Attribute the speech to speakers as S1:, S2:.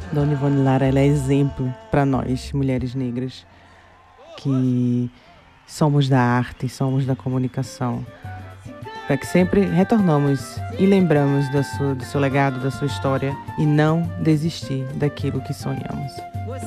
S1: Dona Ivone Lara, ela é exemplo para nós, mulheres negras, que somos da arte, somos da comunicação, para que sempre retornamos e lembramos do seu legado, da sua história e não desistir daquilo que sonhamos.